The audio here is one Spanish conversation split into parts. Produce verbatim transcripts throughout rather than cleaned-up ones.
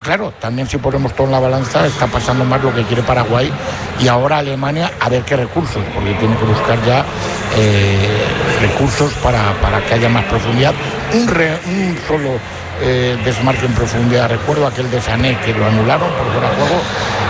claro, también si ponemos todo en la balanza, está pasando más lo que quiere Paraguay y ahora Alemania a ver qué recursos, porque tiene que buscar ya eh, recursos para, para que haya más profundidad. Un, re, un solo eh, desmarque en profundidad, recuerdo aquel de Sané que lo anularon por fuera de juego,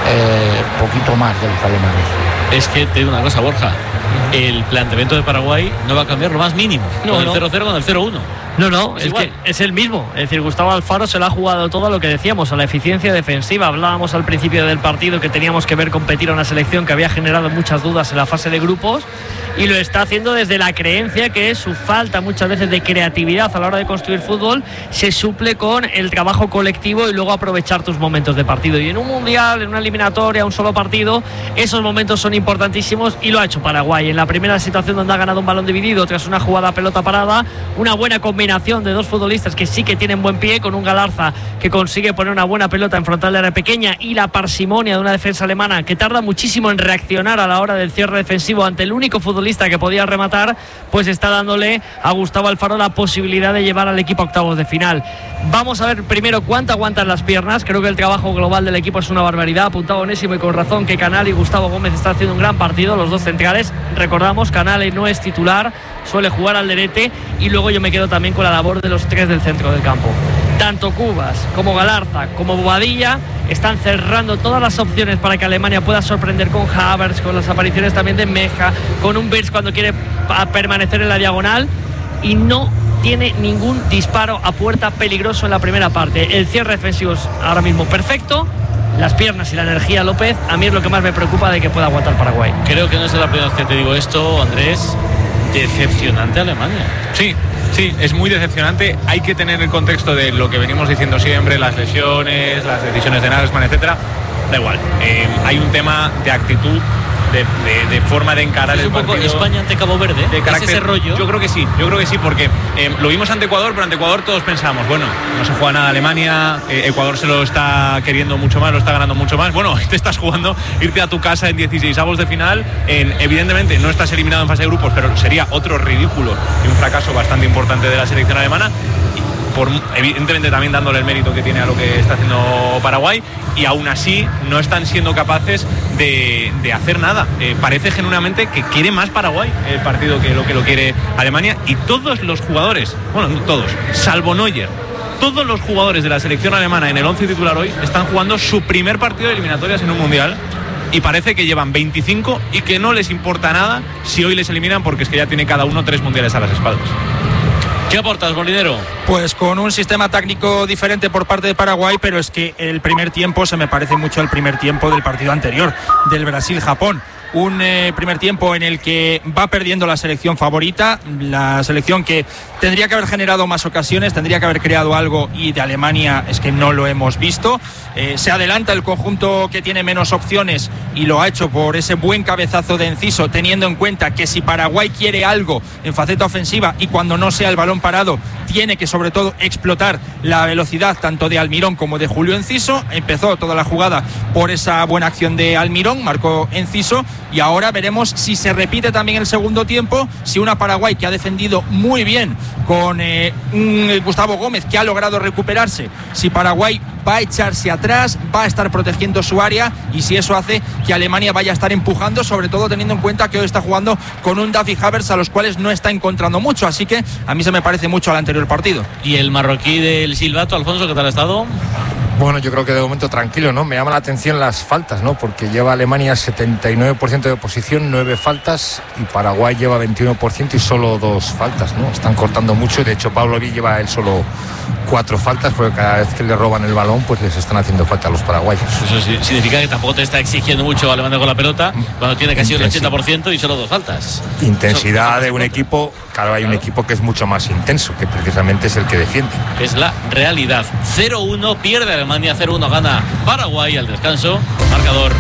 eh, poquito más de los alemanes. Es que te digo una cosa, Borja, el planteamiento de Paraguay no va a cambiar lo más mínimo, no, con el cero cero, con el cero uno. No, no, es, es que es el mismo. Es decir, Gustavo Alfaro se lo ha jugado todo a lo que decíamos, a la eficiencia defensiva. Hablábamos al principio del partido que teníamos que ver competir a una selección que había generado muchas dudas en la fase de grupos y lo está haciendo desde la creencia que su falta muchas veces de creatividad a la hora de construir fútbol se suple con el trabajo colectivo y luego aprovechar tus momentos de partido. Y en un mundial, en una eliminatoria, un solo partido, esos momentos son importantísimos y lo ha hecho Paraguay. En la primera situación donde ha ganado un balón dividido tras una jugada a pelota parada, una buena combinación de dos futbolistas que sí que tienen buen pie, con un Galarza que consigue poner una buena pelota en frontal de área pequeña y la parsimonia de una defensa alemana que tarda muchísimo en reaccionar a la hora del cierre defensivo ante el único futbolista que podía rematar, pues está dándole a Gustavo Alfaro la posibilidad de llevar al equipo a octavos de final. Vamos a ver primero cuánto aguantan las piernas. Creo que el trabajo global del equipo es una barbaridad. Apuntaba Onésimo y con razón que Canale y Gustavo Gómez están haciendo un gran partido, los dos centrales. Recordamos, Canale no es titular, suele jugar al derete, y luego yo me quedo también con la labor de los tres del centro del campo. Tanto Cubas como Galarza como Bobadilla están cerrando todas las opciones para que Alemania pueda sorprender con Havertz, con las apariciones también de Meja, con un Wirtz cuando quiere permanecer en la diagonal, y no tiene ningún disparo a puerta peligroso en la primera parte. El cierre defensivo es ahora mismo perfecto. Las piernas y la energía López, a mí es lo que más me preocupa de que pueda aguantar Paraguay. Creo que no es la primera vez que te digo esto, Andrés. Decepcionante Alemania. Sí, sí, es muy decepcionante. Hay que tener el contexto de lo que venimos diciendo siempre, las lesiones, las decisiones de Nagelsmann, etcétera. Da igual, eh, hay un tema de actitud, de, de, de forma de encarar es el un poco partido. España ante Cabo Verde, de carácter, ¿es ese rollo? Yo creo que sí, yo creo que sí, porque eh, lo vimos ante Ecuador, pero ante Ecuador todos pensamos, bueno, no se juega nada Alemania, eh, Ecuador se lo está queriendo mucho más, lo está ganando mucho más. Bueno, te estás jugando irte a tu casa en dieciseisavos de final, en, evidentemente no estás eliminado en fase de grupos, pero sería otro ridículo y un fracaso bastante importante de la selección alemana. Por, evidentemente también dándole el mérito que tiene a lo que está haciendo Paraguay, y aún así no están siendo capaces de, de hacer nada. Eh, parece genuinamente que quiere más Paraguay el partido que lo que lo quiere Alemania, y todos los jugadores, bueno, no todos, salvo Neuer, todos los jugadores de la selección alemana en el once titular hoy están jugando su primer partido de eliminatorias en un mundial, y parece que llevan veinticinco y que no les importa nada si hoy les eliminan, porque es que ya tiene cada uno tres mundiales a las espaldas. ¿Qué aportas, Molinero? Pues con un sistema táctico diferente por parte de Paraguay, pero es que el primer tiempo se me parece mucho al primer tiempo del partido anterior, del Brasil-Japón. Un eh, primer tiempo en el que va perdiendo la selección favorita, la selección que tendría que haber generado más ocasiones, tendría que haber creado algo, y de Alemania es que no lo hemos visto. Eh, se adelanta el conjunto que tiene menos opciones, y lo ha hecho por ese buen cabezazo de Enciso, teniendo en cuenta que si Paraguay quiere algo en faceta ofensiva, y cuando no sea el balón parado, tiene que sobre todo explotar la velocidad tanto de Almirón como de Julio Enciso. Empezó toda la jugada por esa buena acción de Almirón, marcó Enciso, y ahora veremos si se repite también el segundo tiempo, si una Paraguay que ha defendido muy bien con eh, un Gustavo Gómez que ha logrado recuperarse, si Paraguay va a echarse atrás, va a estar protegiendo su área, y si eso hace que Alemania vaya a estar empujando, sobre todo teniendo en cuenta que hoy está jugando con un Duff y Havertz a los cuales no está encontrando mucho, así que a mí se me parece mucho al anterior partido. ¿Y el marroquí del silbato, Alfonso, qué tal ha estado? Bueno, yo creo que de momento tranquilo, ¿no? Me llama la atención las faltas, ¿no? Porque lleva Alemania setenta y nueve por ciento de posición, nueve faltas, y Paraguay lleva veintiuno por ciento y solo dos faltas, ¿no? Están cortando mucho, y de hecho Pablo Ví lleva él solo cuatro faltas, porque cada vez que le roban el balón, pues les están haciendo falta a los paraguayos. Eso significa que tampoco te está exigiendo mucho Alemania con la pelota, cuando tiene casi el ochenta por ciento y solo dos faltas. Intensidad de un equipo, claro, hay un equipo que es mucho más intenso, que precisamente es el que defiende. Es la realidad. cero uno pierde Alemania, cero uno gana Paraguay al descanso. Marcador.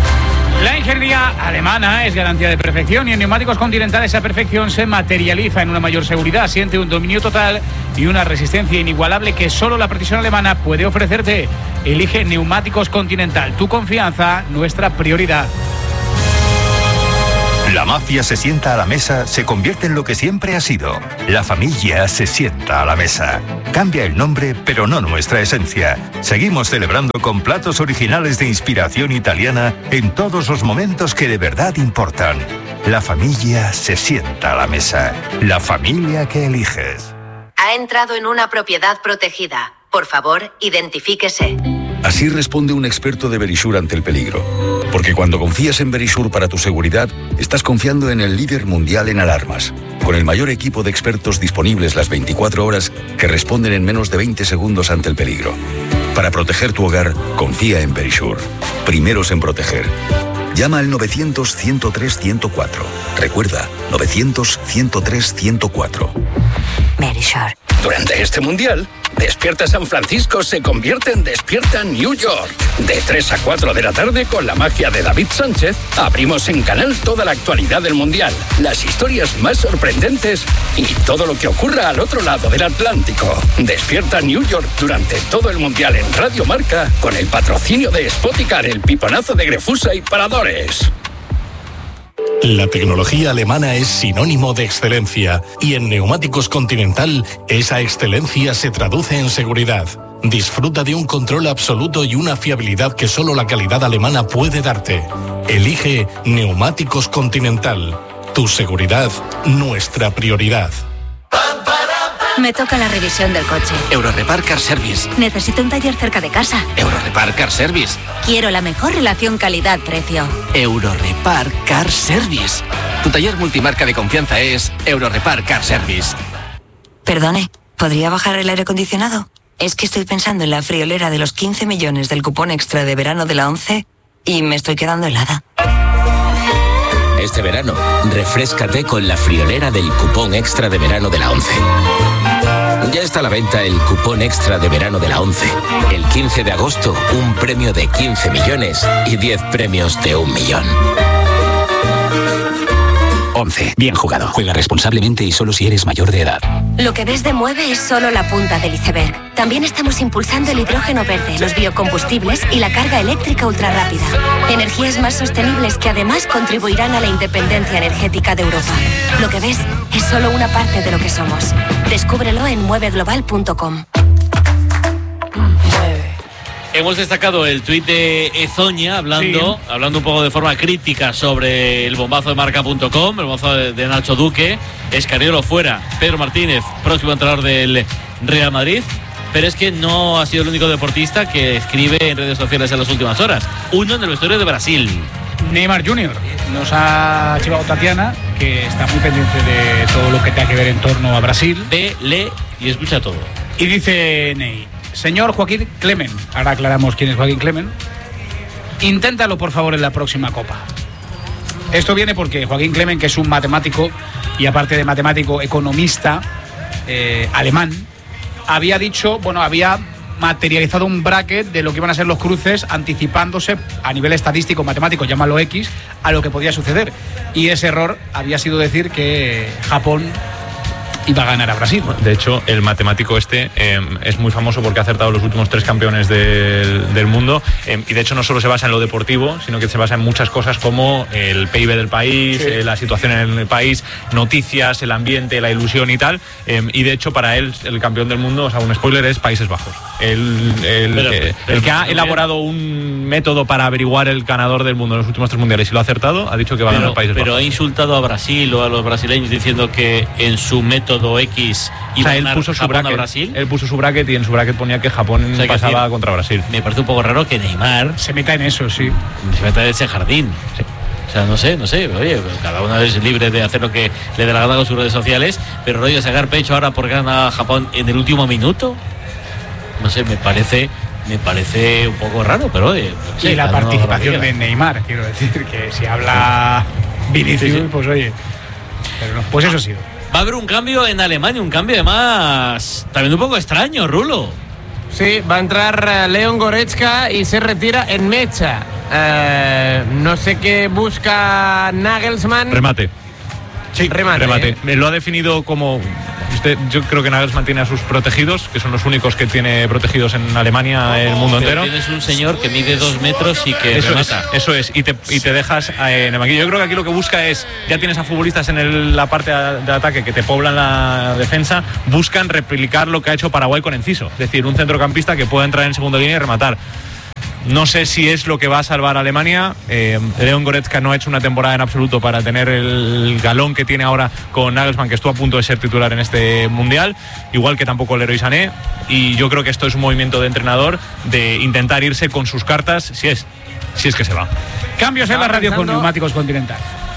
La ingeniería alemana es garantía de perfección, y en Neumáticos Continental esa perfección se materializa en una mayor seguridad. Siente un dominio total y una resistencia inigualable que solo la precisión alemana puede ofrecerte. Elige Neumáticos Continental. Tu confianza, nuestra prioridad. La mafia se sienta a la mesa, se convierte en lo que siempre ha sido. La familia se sienta a la mesa. Cambia el nombre, pero no nuestra esencia. Seguimos celebrando con platos originales de inspiración italiana en todos los momentos que de verdad importan. La familia se sienta a la mesa. La familia que eliges. Ha entrado en una propiedad protegida. Por favor, identifíquese. Así responde un experto de Verisure ante el peligro. Porque cuando confías en Verisure para tu seguridad, estás confiando en el líder mundial en alarmas, con el mayor equipo de expertos disponibles las veinticuatro horas que responden en menos de veinte segundos ante el peligro. Para proteger tu hogar, confía en Verisure. Primeros en proteger. Llama al novecientos, ciento tres, ciento cuatro. Recuerda, novecientos, ciento tres, ciento cuatro. Verisure. Durante este mundial, Despierta San Francisco se convierte en Despierta New York. De tres a cuatro de la tarde, con la magia de David Sánchez, abrimos en Canal toda la actualidad del mundial, las historias más sorprendentes y todo lo que ocurra al otro lado del Atlántico. Despierta New York durante todo el mundial en Radio Marca, con el patrocinio de Spoticar, el piponazo de Grefusa y Paradores. La tecnología alemana es sinónimo de excelencia y en Neumáticos Continental esa excelencia se traduce en seguridad. Disfruta de un control absoluto y una fiabilidad que solo la calidad alemana puede darte. Elige Neumáticos Continental. Tu seguridad, nuestra prioridad. Me toca la revisión del coche. Eurorepar Car Service. Necesito un taller cerca de casa. Eurorepar Car Service. Quiero la mejor relación calidad-precio. Eurorepar Car Service. Tu taller multimarca de confianza es Eurorepar Car Service. Perdone, ¿podría bajar el aire acondicionado? Es que estoy pensando en la friolera de los quince millones del cupón extra de verano de la ONCE y me estoy quedando helada. Este verano, refréscate con la friolera del cupón extra de verano de la ONCE. Ya está a la venta el cupón extra de verano de la ONCE. El quince de agosto, un premio de quince millones y diez premios de un millón. ONCE. Bien jugado. Juega responsablemente y solo si eres mayor de edad. Lo que ves de Mueve es solo la punta del iceberg. También estamos impulsando el hidrógeno verde, los biocombustibles y la carga eléctrica ultrarrápida. Energías más sostenibles que además contribuirán a la independencia energética de Europa. Lo que ves es solo una parte de lo que somos. Descúbrelo en mueve global punto com. Hemos destacado el tuit de Ezoña hablando, sí. hablando un poco de forma crítica sobre el bombazo de marca punto com, el bombazo de, de Nacho Duque. Escariolo fuera, Pedro Martínez, próximo entrenador del Real Madrid. Pero es que no ha sido el único deportista que escribe en redes sociales en las últimas horas. Uno en el vestuario de Brasil. Neymar junior Nos ha chivado Tatiana, que está muy pendiente de todo lo que tenga que ver en torno a Brasil. Ve, lee y escucha todo. Y dice Ney: señor Joaquín Clemen, ahora aclaramos quién es Joaquín Clemen, inténtalo por favor en la próxima Copa. Esto viene porque Joaquín Clemen, que es un matemático y aparte de matemático, economista eh, alemán, había dicho, bueno, había materializado un bracket de lo que iban a ser los cruces, anticipándose a nivel estadístico, matemático, llámalo X, a lo que podía suceder. Y ese error había sido decir que Japón iba a ganar a Brasil. De hecho, el matemático este eh, es muy famoso porque ha acertado los últimos tres campeones del, del mundo eh, y de hecho no solo se basa en lo deportivo, sino que se basa en muchas cosas como el P I B del país, sí. eh, la situación en el país, noticias, el ambiente, la ilusión y tal. Eh, y de hecho, para él, el campeón del mundo, o sea, un spoiler, es Países Bajos. El, el, pero, eh, pero, el que ha elaborado un método para averiguar el ganador del mundo en los últimos tres mundiales y lo ha acertado, ha dicho que va pero, a ganar Países pero Bajos. Pero ha insultado a Brasil o a los brasileños diciendo que en su método X y o sea, él puso su bracket, a Brasil. Él puso su bracket y en su bracket ponía que Japón o sea, pasaba decir, contra Brasil. Me parece un poco raro que Neymar se meta en eso, sí. Se meta en ese jardín. Sí. O sea, no sé, no sé, oye, cada uno es libre de hacer lo que le dé la gana con sus redes sociales, pero rollo sacar pecho ahora por ganar a Japón en el último minuto, no sé, me parece me parece un poco raro, pero oye. Sí, sí la participación de Neymar, quiero decir, que si habla Vinicius, sí, sí. pues oye, pero no, pues eso ha sido. Va a haber un cambio en Alemania, un cambio además también un poco extraño, Rulo. Sí, va a entrar Leon Goretzka y se retira en Mecha. Eh, no sé qué busca Nagelsmann. Remate. Sí, remate. remate. ¿eh? Lo ha definido como Usted, yo creo que Nagelsmann tiene a sus protegidos, que son los únicos que tiene protegidos en Alemania, el mundo Pero entero. tienes un señor que mide dos metros y que Eso es, remata. eso es, y te, y te dejas eh, en el banquillo. Yo creo que aquí lo que busca es, ya tienes a futbolistas en el, la parte de ataque que te poblan la defensa, buscan replicar lo que ha hecho Paraguay con Enciso, es decir, un centrocampista que pueda entrar en segunda línea y rematar. No sé si es lo que va a salvar a Alemania. eh, Leon Goretzka no ha hecho una temporada en absoluto para tener el galón que tiene ahora con Nagelsmann, que estuvo a punto de ser titular en este Mundial, igual que tampoco Leroy Sané, y yo creo que esto es un movimiento de entrenador de intentar irse con sus cartas, si es, si es que se va. Cambios en la radio pensando... con Neumáticos Continental.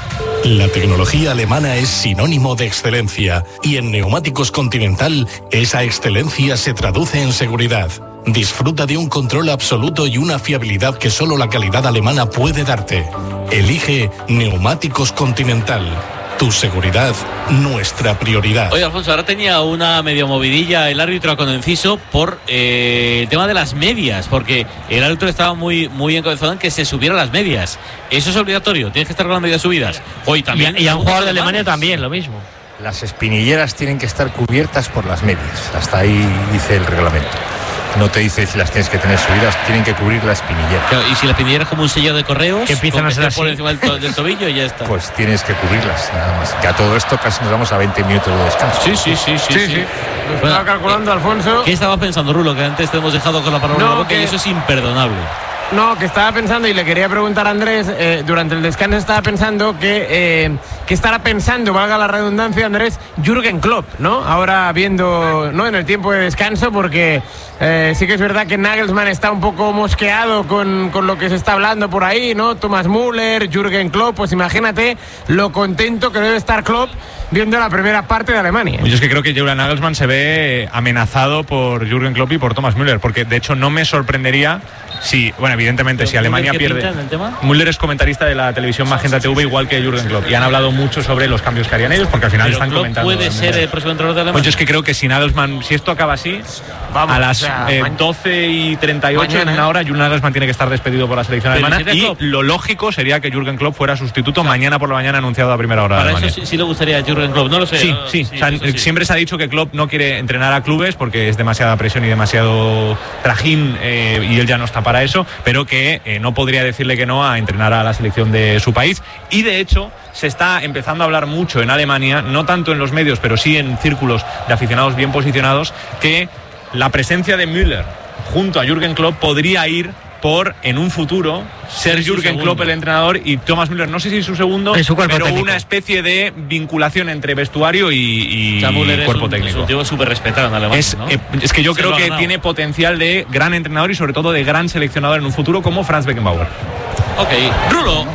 La tecnología alemana es sinónimo de excelencia y en Neumáticos Continental esa excelencia se traduce en seguridad. Disfruta de un control absoluto y una fiabilidad que solo la calidad alemana puede darte. Elige Neumáticos Continental. Tu seguridad, nuestra prioridad. Oye, Alfonso, ahora tenía una medio movidilla el árbitro con Enciso por eh, el tema de las medias, porque el árbitro estaba muy, muy encabezado en que se subieran las medias. Eso es obligatorio, tienes que estar con las medias subidas. Hoy también. Y, y a un jugador de Alemania también, lo mismo. Las espinilleras tienen que estar cubiertas por las medias. Hasta ahí dice el reglamento. No te dice si las tienes que tener subidas, tienen que cubrir la espinillera. Claro, y si la espinillera es como un sello de correos, que empiezan a ser por encima del, to del tobillo y ya está. Pues tienes que cubrirlas, nada más. Que a todo esto casi nos vamos a veinte minutos de descanso. Sí, sí, sí, sí. Sí, sí. sí. Lo estaba calculando, Alfonso. ¿Qué estaba pensando, Rulo? Que antes te hemos dejado con la palabra No, en la boca que- y eso es imperdonable. No, que estaba pensando y le quería preguntar a Andrés, eh, durante el descanso estaba pensando que, eh, que estará pensando, valga la redundancia, Andrés, Jürgen Klopp, ¿no? Ahora viendo, ¿no? En el tiempo de descanso, porque eh, sí que es verdad que Nagelsmann está un poco mosqueado con, con lo que se está hablando por ahí, ¿no? Thomas Müller, Jürgen Klopp, pues imagínate lo contento que debe estar Klopp viendo la primera parte de Alemania. Yo es que creo que Julian Nagelsmann se ve amenazado por Jürgen Klopp y por Thomas Müller, porque de hecho no me sorprendería si, bueno, evidentemente, si Alemania ¿Qué pierde. pinta en el tema? Müller es comentarista de la televisión Magenta T V, igual que Jürgen Klopp, y han hablado mucho sobre los cambios que harían ellos, porque al final Pero están Klopp comentando. puede ser el próximo entrenador de Alemania. Pues yo es que creo que si Nagelsmann, si esto acaba así, Vamos, a las o sea, eh, ma- doce y treinta y ocho mañana, en una hora, Julian Nagelsmann tiene que estar despedido por la selección Pero alemana, ¿y y Klopp? lo lógico sería que Jürgen Klopp fuera sustituto mañana por la mañana, anunciado a primera hora de Para Alemania. eso sí, sí le gustaría a Jürgen Klopp, no lo sé. Sí, no, sí, o sea, eso sí. siempre se ha dicho que Klopp no quiere entrenar a clubes porque es demasiada presión y demasiado trajín, eh, y él ya no está para eso, pero que eh, no podría decirle que no a entrenar a la selección de su país. Y de hecho se está empezando a hablar mucho en Alemania, no tanto en los medios, pero sí en círculos de aficionados bien posicionados, que la presencia de Müller junto a Jürgen Klopp podría ir por, en un futuro, ser Sí, su Jürgen segundo. Klopp el entrenador y Thomas Müller, no sé si su segundo, En su cuerpo pero técnico. una especie de vinculación entre vestuario y, y O sea, Müller es cuerpo un- técnico. Es un tío súper respetado en Alemania, Es, ¿no? eh, es que yo Se creo lo ha que ganado. tiene potencial de gran entrenador y sobre todo de gran seleccionador en un futuro como Franz Beckenbauer. Ok, Rulo.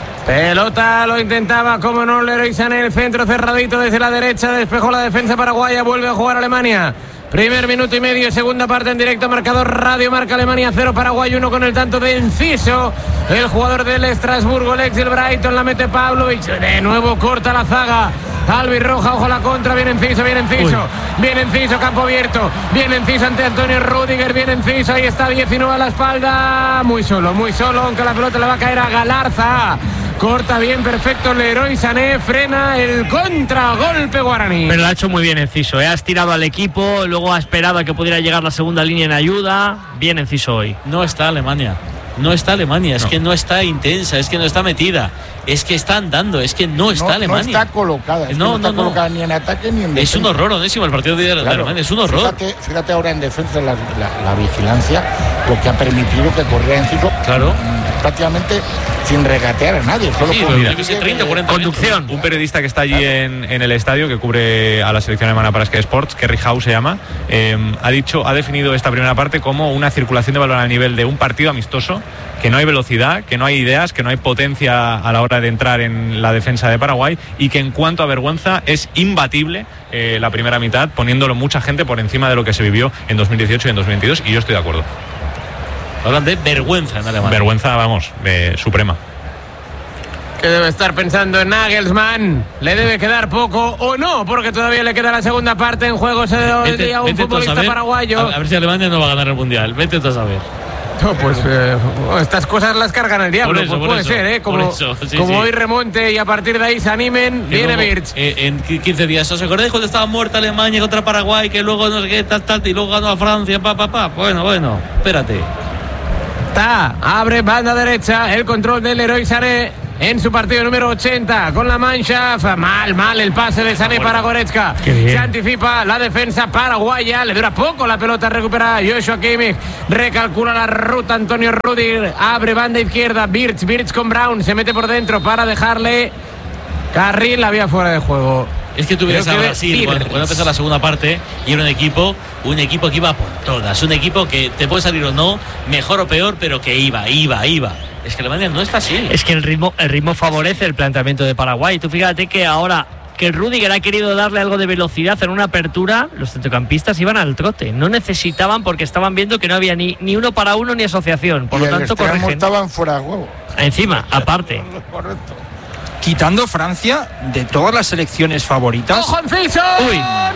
Pelota, lo intentaba, como no, Leroy Sané, el centro cerradito desde la derecha, despejó la defensa paraguaya, vuelve a jugar Alemania. Primer minuto y medio, segunda parte en directo, marcador Radio Marca Alemania cero, Paraguay uno con el tanto de Enciso, el jugador del Estrasburgo, el ex del Brighton, la mete Pavlovic, de nuevo corta la zaga, Albi Roja, ojo a la contra, viene Enciso, viene Enciso, viene Enciso, campo abierto, viene Enciso ante Antonio Rudiger, viene Enciso, ahí está diecinueve a la espalda, muy solo, muy solo, aunque la pelota le va a caer a Galarza. Corta bien, perfecto, Leroy Sané, frena el contragolpe guaraní. Pero lo ha hecho muy bien Enciso, ¿eh? Ha estirado al equipo, luego ha esperado a que pudiera llegar la segunda línea en ayuda. Bien Enciso hoy. No está Alemania. No está Alemania, es No. que no está intensa, es que no está metida, es que está andando, es que no está no, Alemania. No está colocada, es No, que no, está no, no. colocada ni en ataque ni en Es defensa. un horror, Onésimo, el partido de, de Claro. Alemania, es un horror. Fíjate, fíjate ahora en defensa la, la, la vigilancia, lo que ha permitido que corriera Enciso Claro. prácticamente sin regatear a nadie. Solo Sí, con- pero yo que sé, treinta, cuarenta Conducción. Un periodista que está allí en, en el estadio, que cubre a la selección alemana para Sky Sports, Kerry House se llama, eh, ha dicho, ha definido esta primera parte como una circulación de balón al nivel de un partido amistoso, que no hay velocidad, que no hay ideas, que no hay potencia a la hora de entrar en la defensa de Paraguay, y que en cuanto a vergüenza es imbatible eh, la primera mitad, poniéndolo mucha gente por encima de lo que se vivió en dos mil dieciocho y en dos mil veintidós, y yo estoy de acuerdo. Hablan de vergüenza en Alemania. Vergüenza, vamos, eh, suprema. Que debe estar pensando en Nagelsmann. Le debe quedar poco o no, porque todavía le queda la segunda parte en juego. Se Vete- día un vete tú a futbolista saber, paraguayo. A, a ver si Alemania no va a ganar el Mundial. Vete tú a saber. No, pues eh, estas cosas las cargan el diablo, eso, pues puede eso, ser, ¿eh? Como, eso, sí, como sí. hoy remonte y a partir de ahí se animen, Que viene luego, Birch. eh, en quince días, ¿os acordáis cuando estaba muerta Alemania contra Paraguay? Que luego no sé qué, tal, tal, y luego ganó a Francia, pa, pa, pa. Bueno, bueno, espérate. Está, abre banda derecha, el control del Leroy Sané en su partido número ochenta con la Mannschaft. Mal, mal el pase de Sané para Goretzka. Se anticipa la defensa paraguaya, le dura poco la pelota, recupera Joshua Kimmich, recalcula la ruta Antonio Rüdiger, abre banda izquierda, Birch, Birch con Brown, se mete por dentro para dejarle carril, la vía fuera de juego. Es que tú ves a Brasil cuando, cuando empezó la segunda parte y era un equipo, un equipo que iba por todas, un equipo que te puede salir o no, mejor o peor, pero que iba, iba, iba. Es que Alemania no está así. Es que el ritmo, el ritmo favorece el planteamiento de Paraguay. Tú fíjate que ahora que Rüdiger ha querido darle algo de velocidad en una apertura, los centrocampistas iban al trote. No necesitaban porque estaban viendo que no había ni, ni uno para uno ni asociación. Por y lo tanto, corrigen. Estaban fuera de juego. Encima, aparte. Correcto. Quitando Francia de todas las selecciones favoritas. ¡Ojo, Enciso! ¡Uy!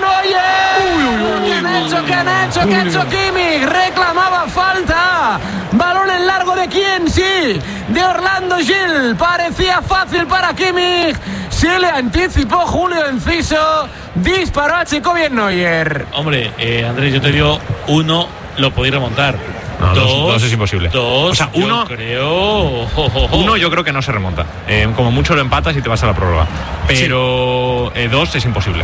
¡Neuer! ¿Qué han hecho? ¿Qué han hecho? ¿Qué ha hecho Kimmich? Reclamaba falta. Balón en largo de quién, sí. De Orlando Gil. Parecía fácil para Kimmich. Se le anticipó Julio Enciso. Disparó a Chico bien Neuer. Hombre, eh, Andrés, yo te digo, uno lo podéis remontar. No, dos, dos, dos es imposible. Dos, o sea, uno, yo creo, oh, oh, oh. uno yo creo que no se remonta. Eh, como mucho lo empatas y te vas a la prórroga. Pero sí. eh, dos es imposible.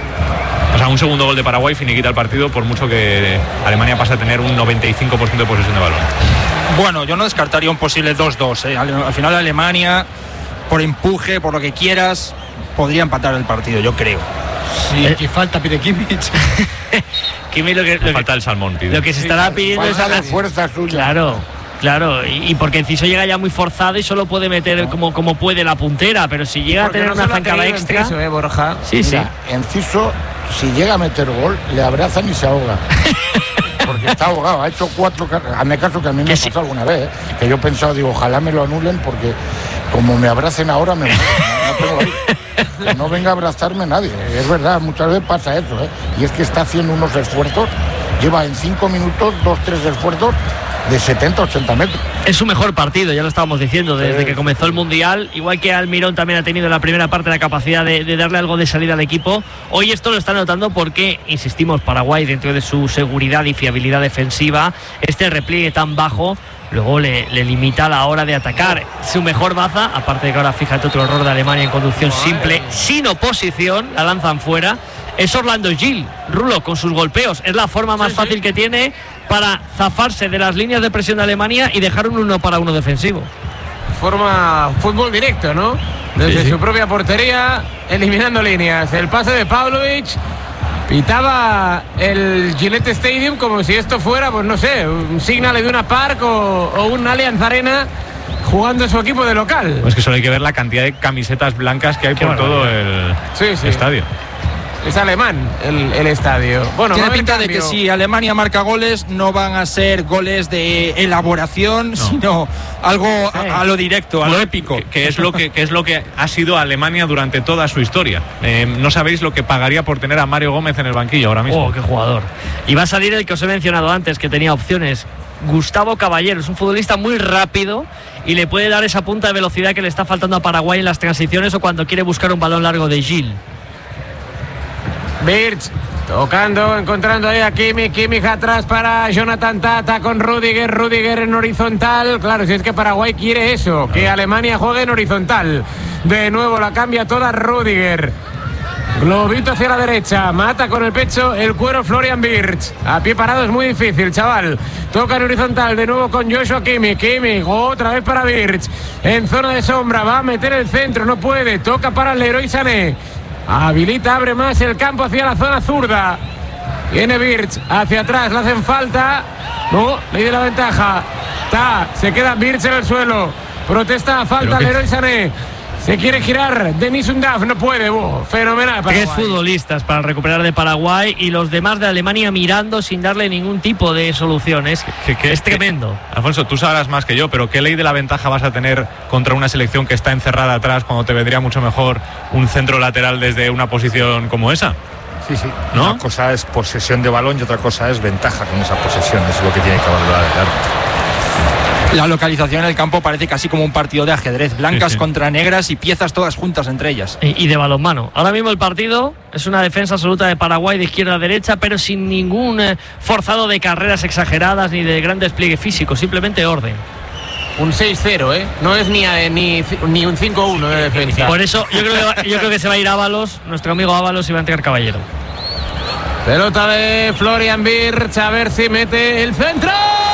O sea, un segundo gol de Paraguay finiquita el partido por mucho que Alemania pase a tener un noventa y cinco por ciento de posesión de balón. Bueno, yo no descartaría un posible dos dos. ¿eh? Al, al final Alemania, por empuje, por lo que quieras, podría empatar el partido, yo creo. Sí, eh. que falta pide Kimmich. Kimmich lo que, lo falta que, el salmón, pide. Lo que se estará pidiendo falta es a la fuerza suya. Claro. Claro, y, y porque Enciso llega ya muy forzado y solo puede meter como, como puede la puntera, pero si llega porque a tener no una zancada extra. Enciso, eh, Borja. Sí, Mira, sí. Enciso, si llega a meter gol, le abrazan y se ahoga. Porque está ahogado, ha hecho cuatro. Hazme caso que a mí me ha pasado alguna vez, ¿eh? Que yo he pensado, digo, ojalá me lo anulen porque como me abracen ahora me muero. No, no, tengo que no venga a abrazarme nadie. Es verdad, muchas veces pasa eso, ¿eh? Y es que está haciendo unos esfuerzos, lleva en cinco minutos dos, tres esfuerzos de setenta, ochenta metros. Es su mejor partido, ya lo estábamos diciendo, desde sí, que comenzó el Mundial. Igual que Almirón también ha tenido en la primera parte la capacidad de, de darle algo de salida al equipo. Hoy esto lo está notando porque, insistimos, Paraguay, dentro de su seguridad y fiabilidad defensiva, este repliegue tan bajo luego le, le limita a la hora de atacar. Su mejor baza, aparte de que ahora fíjate otro error de Alemania en conducción simple, sin oposición, la lanzan fuera, es Orlando Gil. Rulo, con sus golpeos, es la forma más sí, fácil sí. que tiene para zafarse de las líneas de presión de Alemania y dejar un uno para uno defensivo. Forma fútbol directo, ¿no? Desde sí, sí. su propia portería, eliminando líneas. El pase de Pavlovic. Pitaba el Gillette Stadium como si esto fuera, pues no sé, un Signal Iduna Park o, o un Allianz Arena jugando su equipo de local. Pues que solo hay que ver la cantidad de camisetas blancas que hay Qué por bueno, todo el sí, sí. estadio. Es alemán el, el estadio. Bueno, tiene pinta de que si Alemania marca goles no van a ser goles de elaboración, no. sino algo a, a lo directo, a lo épico. Que, que, es lo que, que es lo que ha sido Alemania durante toda su historia. Eh, no sabéis lo que pagaría por tener a Mario Gómez en el banquillo ahora mismo. Oh, qué jugador. Y va a salir el que os he mencionado antes, que tenía opciones. Gustavo Caballero, es un futbolista muy rápido y le puede dar esa punta de velocidad que le está faltando a Paraguay en las transiciones o cuando quiere buscar un balón largo de Gil. Birch tocando, encontrando ahí a Kimmich, Kimmich atrás para Jonathan Tata con Rüdiger, Rüdiger en horizontal. Claro, si es que Paraguay quiere eso, que Alemania juegue en horizontal. De nuevo la cambia toda Rüdiger. Globito hacia la derecha, mata con el pecho el cuero Florian Wirtz. A pie parado es muy difícil, chaval. Toca en horizontal, de nuevo con Joshua Kimmich. Kimmich, otra vez para Wirtz. En zona de sombra, va a meter el centro, no puede. Toca para el Leroy Sané. Habilita, abre más el campo hacia la zona zurda. Viene Wirtz hacia atrás, le hacen falta. No, le dio la ventaja. Ta, se queda Wirtz en el suelo. Protesta, falta Leroy Sané. Se quiere girar Denis Undav, no puede. Oh, fenomenal. Tres futbolistas para recuperar de Paraguay y los demás de Alemania mirando sin darle ningún tipo de soluciones. Que, que, es tremendo. Que, Alfonso, tú sabrás más que yo, pero ¿qué ley de la ventaja vas a tener contra una selección que está encerrada atrás cuando te vendría mucho mejor un centro lateral desde una posición como esa? Sí, sí. ¿No? Una cosa es posesión de balón y otra cosa es ventaja con esa posesión. Eso es lo que tiene que valorar el árbitro. La localización en el campo parece casi como un partido de ajedrez, blancas sí, sí. contra negras y piezas todas juntas entre ellas. Y, y de balonmano. Ahora mismo el partido es una defensa absoluta de Paraguay de izquierda a derecha, pero sin ningún eh, forzado de carreras exageradas ni de gran despliegue físico, simplemente orden. Un seis cero, ¿eh? No es ni, ni, ni un cinco uno de defensa. Por eso yo creo, que va, yo creo que se va a ir Ábalos, nuestro amigo Ábalos, y va a entregar Caballero. Pelota de Florian Wirtz, a ver si mete el centro.